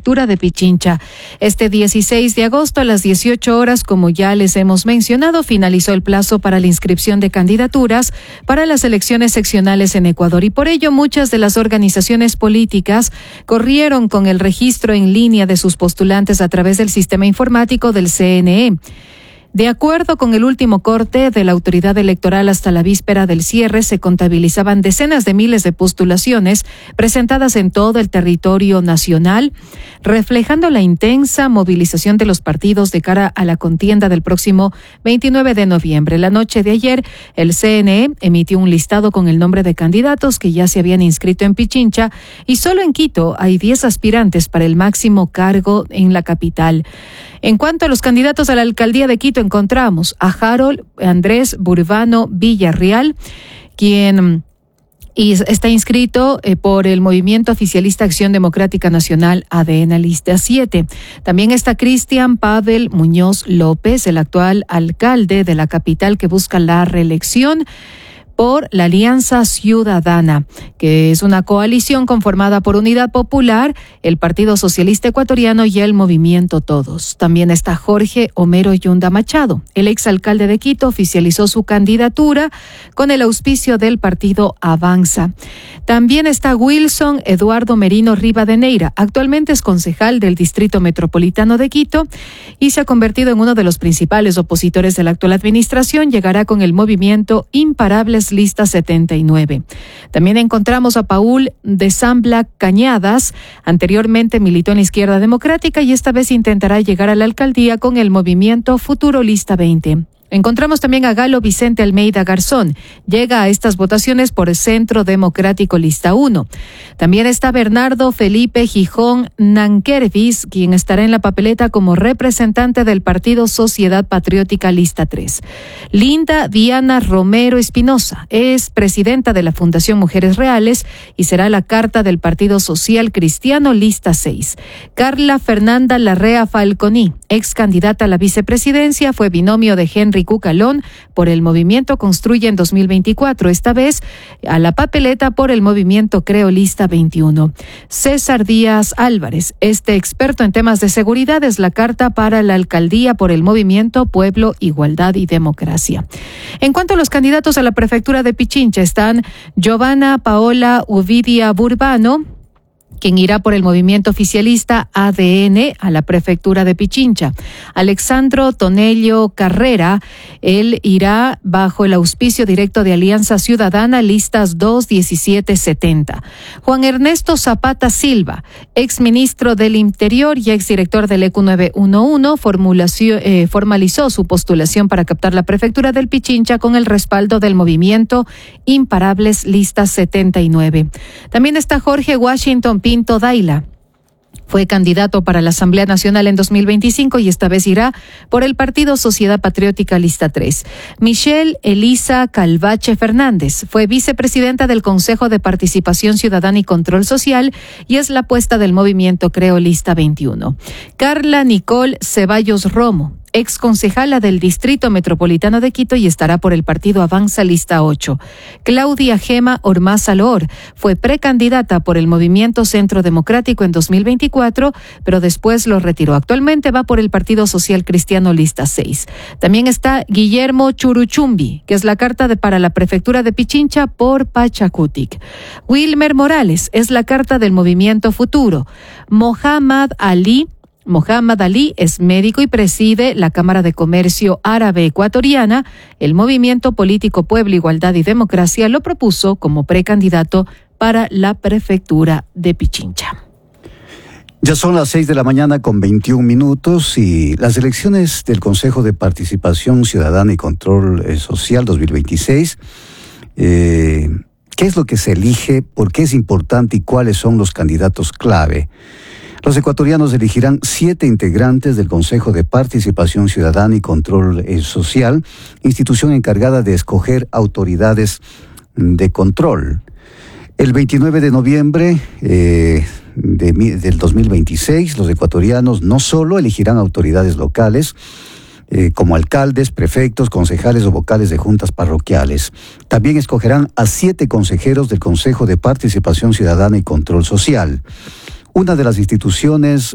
prefectura de Pichincha. Este 16 de agosto a las 18 horas, como ya les hemos mencionado, finalizó el plazo para la inscripción de candidaturas para las elecciones seccionales en Ecuador y por ello muchas de las organizaciones políticas corrieron con el registro en línea de sus postulantes a través del sistema informático del CNE. De acuerdo con el último corte de la autoridad electoral hasta la víspera del cierre, se contabilizaban decenas de miles de postulaciones presentadas en todo el territorio nacional, reflejando la intensa movilización de los partidos de cara a la contienda del próximo 29 de noviembre. La noche de ayer, el CNE emitió un listado con el nombre de candidatos que ya se habían inscrito en Pichincha y solo en Quito hay 10 aspirantes para el máximo cargo en la capital. En cuanto a los candidatos a la alcaldía de Quito, encontramos a Harold Andrés Burbano Villarreal, quien está inscrito por el Movimiento Oficialista Acción Democrática Nacional ADN Lista 7. También está Cristian Pavel Muñoz López, el actual alcalde de la capital que busca la reelección por la Alianza Ciudadana, que es una coalición conformada por Unidad Popular, el Partido Socialista Ecuatoriano y el Movimiento Todos. También está Jorge Homero Yunda Machado. El exalcalde de Quito oficializó su candidatura con el auspicio del partido Avanza. También está Wilson Eduardo Merino Rivadeneira. Actualmente es concejal del Distrito Metropolitano de Quito y se ha convertido en uno de los principales opositores de la actual administración. Llegará con el movimiento Imparables Lista 79. También encontramos a Paul de Zambla Cañadas. Anteriormente militó en la Izquierda Democrática y esta vez intentará llegar a la alcaldía con el movimiento Futuro Lista 20. Encontramos también a Galo Vicente Almeida Garzón. Llega a estas votaciones por el Centro Democrático Lista 1. También está Bernardo Felipe Gijón Nankervis, quien estará en la papeleta como representante del Partido Sociedad Patriótica Lista 3. Linda Diana Romero Espinosa es presidenta de la Fundación Mujeres Reales y será la carta del Partido Social Cristiano Lista 6. Carla Fernanda Larrea Falconi, ex candidata a la vicepresidencia, fue binomio de Henry Cucalón por el movimiento Construye en 2024, esta vez a la papeleta por el movimiento Creo Lista 21. César Díaz Álvarez, este experto en temas de seguridad, es la carta para la alcaldía por el movimiento Pueblo, Igualdad y Democracia. En cuanto a los candidatos a la prefectura de Pichincha, están Giovanna Paola Uvidia Burbano, quien irá por el movimiento oficialista ADN a la prefectura de Pichincha. Alexandro Tonello Carrera, él irá bajo el auspicio directo de Alianza Ciudadana, listas 2-17-70. Juan Ernesto Zapata Silva, exministro del Interior y exdirector del ECU 911, formalizó su postulación para captar la prefectura del Pichincha con el respaldo del movimiento Imparables Lista 79. También está Jorge Washington Pinto Daila. Fue candidato para la Asamblea Nacional en 2025 y esta vez irá por el Partido Sociedad Patriótica Lista 3. Michelle Elisa Calvache Fernández fue vicepresidenta del Consejo de Participación Ciudadana y Control Social y es la apuesta del movimiento Creo Lista 21. Carla Nicole Ceballos Romo, ex concejala del Distrito Metropolitano de Quito y estará por el partido Avanza Lista 8. Claudia Gema Ormaza Loor fue precandidata por el movimiento Centro Democrático en 2024, pero después lo retiró. Actualmente va por el Partido Social Cristiano Lista 6. También está Guillermo Churuchumbi, que es la carta para la prefectura de Pichincha por Pachacutic. Wilmer Morales es la carta del movimiento Futuro. Mohamed Ali es médico y preside la Cámara de Comercio Árabe Ecuatoriana. El movimiento político Pueblo, Igualdad y Democracia lo propuso como precandidato para la prefectura de Pichincha. Ya son las 6 de la mañana con 21 minutos y las elecciones del Consejo de Participación Ciudadana y Control Social 2026. ¿Qué es lo que se elige? ¿Por qué es importante y cuáles son los candidatos clave? Los ecuatorianos elegirán 7 integrantes del Consejo de Participación Ciudadana y Control Social, institución encargada de escoger autoridades de control. El 29 de noviembre del 2026, los ecuatorianos no solo elegirán autoridades locales, como alcaldes, prefectos, concejales o vocales de juntas parroquiales. También escogerán a 7 consejeros del Consejo de Participación Ciudadana y Control Social. Una de las instituciones